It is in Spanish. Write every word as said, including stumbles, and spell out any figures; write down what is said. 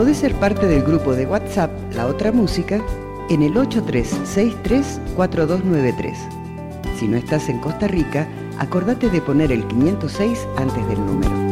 Podés ser parte del grupo de WhatsApp La Otra Música en el ocho tres seis tres cuatro dos nueve tres. Si no estás en Costa Rica, acordate de poner el quinientos seis antes del número.